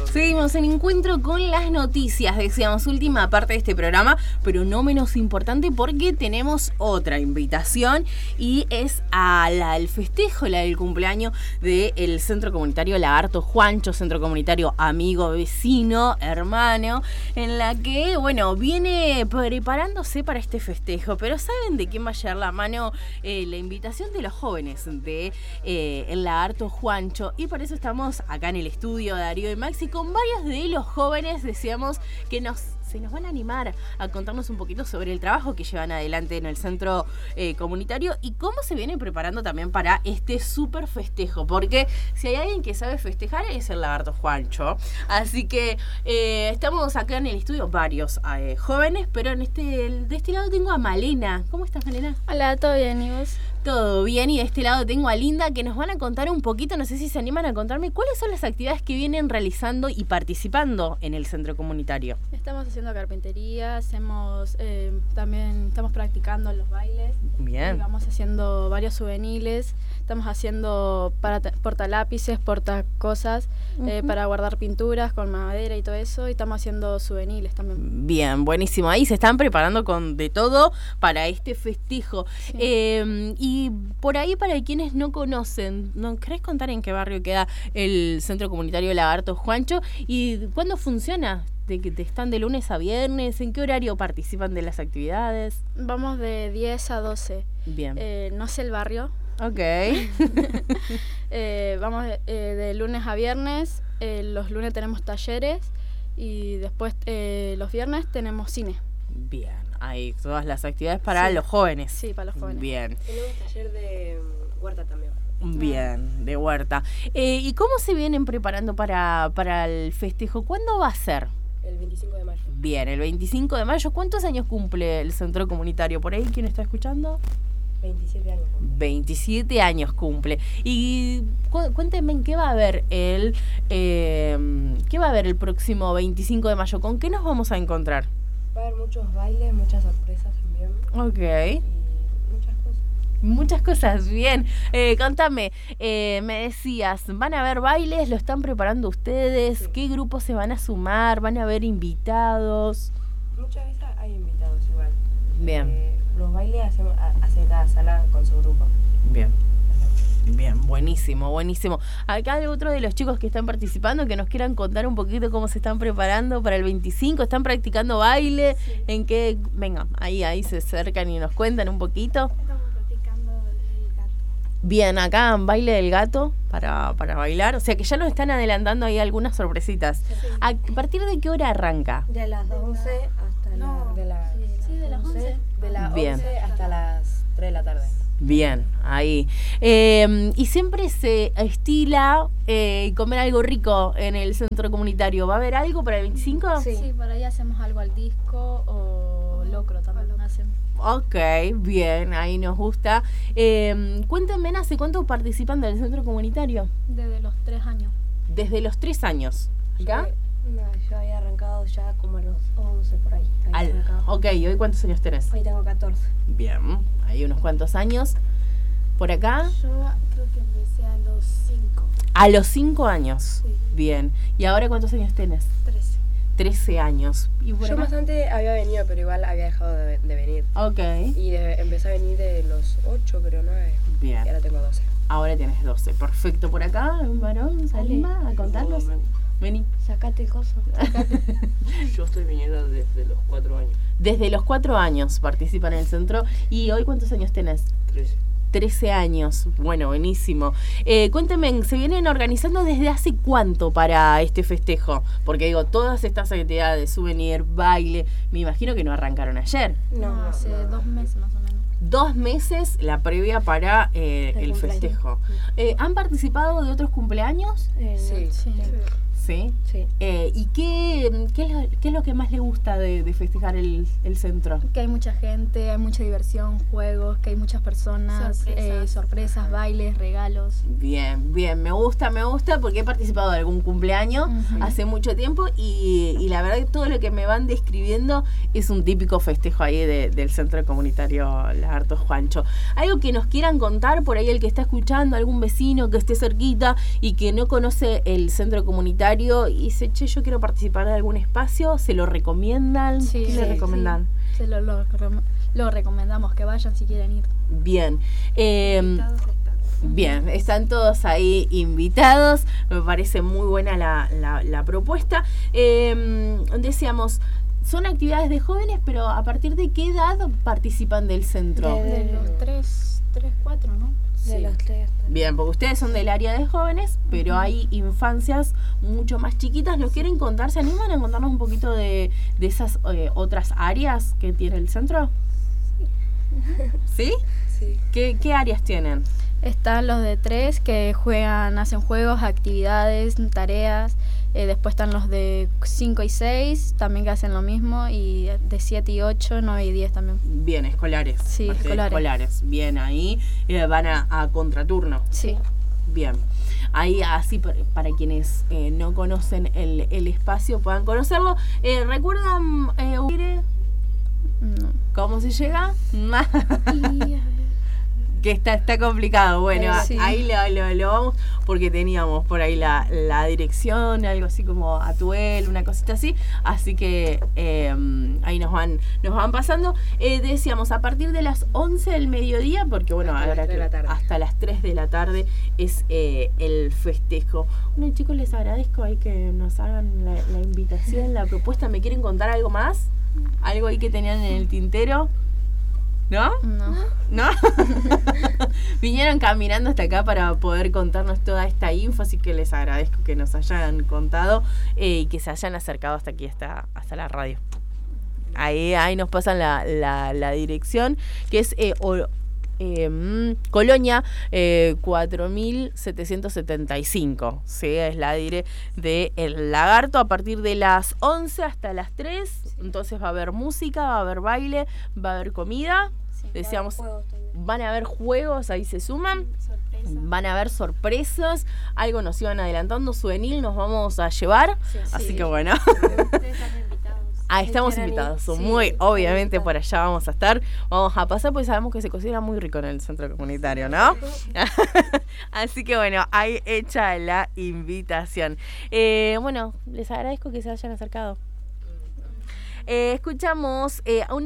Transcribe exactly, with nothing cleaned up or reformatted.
Seguimos en Encuentro con las noticias, decíamos, última parte de este programa, pero no menos importante porque tenemos otra invitación y es a la, al festejo, la del cumpleaños del Centro Comunitario Lagarto Juancho, Centro Comunitario amigo, vecino, hermano, en la que, bueno, viene preparándose para este festejo, pero ¿saben de quién va a llegar la mano? Eh, la invitación de los jóvenes de eh, el Lagarto Juancho, y por eso estamos acá en el estudio de Darío y Maxi con varios de los jóvenes. Decíamos que nos se nos van a animar a contarnos un poquito sobre el trabajo que llevan adelante en el centro eh, comunitario y cómo se vienen preparando también para este súper festejo, porque si hay alguien que sabe festejar es el Lagarto Juancho. Así que eh, estamos acá en el estudio varios eh, jóvenes, pero en este de este lado tengo a Malena. ¿Cómo estás, Malena? Hola, ¿todo bien? ¿Y vos? Todo bien, y de este lado tengo a Linda, que nos van a contar un poquito, no sé si se animan a contarme, cuáles son las actividades que vienen realizando y participando en el centro comunitario. Estamos haciendo carpintería, hacemos eh, también estamos practicando los bailes. Bien. Y vamos haciendo varios juveniles, estamos haciendo para portalápices, portacosas, uh-huh. eh, para guardar pinturas con madera y todo eso, y estamos haciendo juveniles también. Bien, buenísimo. Ahí se están preparando con de todo para este festejo. Sí. Eh, y Y por ahí, para quienes no conocen, ¿no querés contar en qué barrio queda el Centro Comunitario Lagarto Juancho? ¿Y cuándo funciona? ¿De que están de lunes a viernes? ¿En qué horario participan de las actividades? Vamos de diez a doce. Bien. Eh, no sé el barrio. Ok. eh, vamos eh, de lunes a viernes. Eh, los lunes tenemos talleres y después eh, los viernes tenemos cine. Bien. Hay todas las actividades para sí. los jóvenes. Sí, para los jóvenes. Bien. Tenemos taller de huerta también. Bien, de huerta. Eh, ¿Y cómo se vienen preparando para, para el festejo? ¿Cuándo va a ser? El veinticinco de mayo. Bien, el veinticinco de mayo. ¿Cuántos años cumple el centro comunitario? ¿Por ahí quién está escuchando? veintisiete años. veintisiete años cumple. Y cu- cuéntenme en qué va a haber el eh, qué va a haber el próximo veinticinco de mayo. ¿Con qué nos vamos a encontrar? Va a haber muchos bailes, muchas sorpresas también. Ok. Y muchas cosas. Muchas cosas, bien. Eh, contame, eh, me decías, ¿van a haber bailes? ¿Lo están preparando ustedes? Sí. ¿Qué grupos se van a sumar? ¿Van a haber invitados? Muchas veces hay invitados igual. Bien. Eh, los bailes hacemos, hace cada sala con su grupo. Bien. Bien, buenísimo, buenísimo. Acá hay otro de los chicos que están participando que nos quieran contar un poquito cómo se están preparando para el veinticinco. ¿Están practicando baile? Sí. ¿En qué? Venga, ahí, ahí se acercan y nos cuentan un poquito. Estamos practicando el gato. Bien, acá en baile del gato para, para bailar. O sea que ya nos están adelantando ahí algunas sorpresitas. Sí. ¿A partir de qué hora arranca? De las once hasta No, la, de la, sí, sí, de las once. De las Bien. once hasta las tres de la tarde. Bien, ahí. Eh, y siempre se estila eh, comer algo rico en el centro comunitario. ¿Va a haber algo para el veinticinco? Sí, sí, por ahí hacemos algo al disco o locro también hacen. Ok, bien, ahí nos gusta. Eh, cuéntenme, ¿hace cuánto participan del centro comunitario? Desde los tres años. Desde los tres años. ¿Acá? Yo, no, yo había arrancado ya como a los once por ahí. Había Al, arrancado. ok, ¿y hoy cuántos años tenés? Hoy tengo catorce. Bien, hay unos cuantos años. ¿Por acá? Yo creo que empecé a los cinco. A los cinco años. Sí. Bien. ¿Y ahora cuántos años tenés? trece. trece años. ¿Y por Yo acá? más antes había venido, pero igual había dejado de, de venir. Ok. Y de, empecé a venir de los ocho, creo, nueve. Bien. Y ahora tengo doce. Ahora tenés doce. Perfecto. ¿Por acá? ¿Un varón? ¿Se anima a contarnos? Vení. Sacate el coso. Yo estoy viniendo desde los cuatro años. Desde los cuatro años participan en el centro. ¿Y hoy cuántos años tenés? Trece. trece años. Bueno, buenísimo. Eh, cuéntenme, ¿se vienen organizando desde hace cuánto para este festejo? Porque digo, todas estas actividades, souvenir, baile, me imagino que no arrancaron ayer. No, No, hace no, no. dos meses más o menos. Dos meses la previa para eh, El el cumpleaños. festejo. Eh, ¿Han participado de otros cumpleaños? Eh, Sí. Sí. Sí. Sí. Eh, ¿Y qué, qué, es lo, qué es lo que más le gusta de, de festejar el, el centro? Que hay mucha gente, hay mucha diversión, juegos, que hay muchas personas, Sorpresas. eh, sorpresas, bailes, regalos. Bien, bien, me gusta, me gusta porque he participado de algún cumpleaños Ujú. hace mucho tiempo y, y la verdad que todo lo que me van describiendo es un típico festejo ahí de, del centro comunitario Lagarto Juancho. Algo que nos quieran contar por ahí el que está escuchando, algún vecino que esté cerquita y que no conoce el centro comunitario voluntario y dice, che, yo quiero participar de algún espacio, ¿se lo recomiendan? Sí, ¿Qué sí, le recomiendan? Sí. Se lo, lo, lo recomendamos que vayan si quieren ir. Bien. Eh, Bien, están todos ahí invitados. Me parece muy buena la, la, la propuesta. Eh, decíamos, son actividades de jóvenes, pero ¿a partir de qué edad participan del centro? De- De los tres, tres, cuatro, ¿no? De Sí. los tres. Bien, porque ustedes son del área de jóvenes, pero hay infancias mucho más chiquitas. ¿Nos quieren contar? ¿Se animan a contarnos un poquito de, de esas eh, otras áreas que tiene el centro? ¿Sí? Sí. ¿Qué, qué áreas tienen? Están los de tres que juegan, hacen juegos, actividades, tareas. Eh, después están los de cinco y seis, también que hacen lo mismo. Y de siete y ocho, nueve y diez también. Bien, escolares. Sí, Parte de escolares. escolares. Bien, ahí eh, van a, a contraturno. Sí. Bien. Ahí, así para, para quienes eh, no conocen el, el espacio, puedan conocerlo. Eh, ¿Recuerdan eh, Uire? No. ¿Cómo se llega? Y, a ver, Que está, está complicado. Bueno, Sí. ahí lo, lo, lo vamos, porque teníamos por ahí la, la dirección, algo así como Atuel, una cosita así. Así que eh, ahí nos van nos van pasando. Eh, decíamos, a partir de las once del mediodía, porque bueno, Hasta las ahora tres de que la tarde. hasta las tres de la tarde es eh, el festejo. Bueno, chicos, les agradezco ahí que nos hagan la, la invitación, la propuesta. ¿Me quieren contar algo más? ¿Algo ahí que tenían en el tintero? ¿No? no. ¿No? Vinieron caminando hasta acá para poder contarnos toda esta info, así que les agradezco que nos hayan contado eh, y que se hayan acercado hasta aquí, hasta, hasta la radio. Ahí, ahí nos pasan la, la, la dirección, que es eh, o, eh, mm, Colonia eh, cuatro mil setecientos setenta y cinco. Sí, es la dire de El Lagarto, a partir de las once hasta las tres. Entonces va a haber música, va a haber baile, va a haber comida. Decíamos, Juegos también. van a haber juegos, ahí se suman. Van a haber sorpresas, algo nos iban adelantando, souvenir nos vamos a llevar, Sí, así sí. que bueno, Ustedes están invitados. ah, estamos quieran ir, invitados, sí, muy están obviamente invitados. por allá vamos a estar, vamos a pasar porque sabemos que se cocina muy rico en el centro comunitario, ¿no? Así que bueno, ahí hecha la invitación. Eh, bueno, les agradezco que se hayan acercado. Eh, escuchamos eh, a una